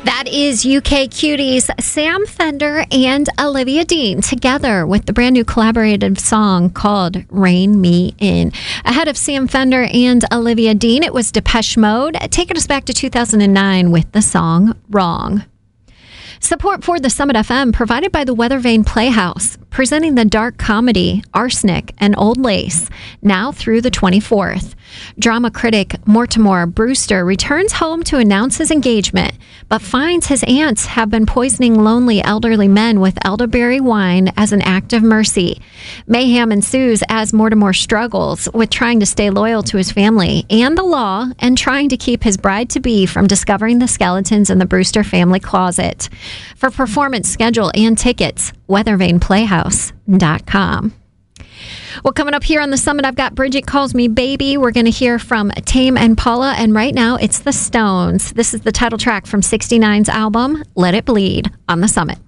That is UK Cuties, Sam Fender and Olivia Dean together with the brand new collaborative song called Rein Me In. Ahead of Sam Fender and Olivia Dean, it was Depeche Mode, taking us back to 2009 with the song Wrong. Support for the Summit FM provided by the Weather Vane Playhouse, presenting the dark comedy Arsenic and Old Lace, now through the 24th. Drama critic Mortimer Brewster returns home to announce his engagement, but finds his aunts have been poisoning lonely elderly men with elderberry wine as an act of mercy. Mayhem ensues as Mortimer struggles with trying to stay loyal to his family and the law and trying to keep his bride-to-be from discovering the skeletons in the Brewster family closet. For performance schedule and tickets, weathervaneplayhouse.com. Well, coming up here on the Summit, I've got Bridget Calls Me Baby. We're going to hear from Tame and Paula, and right now it's the Stones. This is the title track from 69's album, Let It Bleed, on the Summit.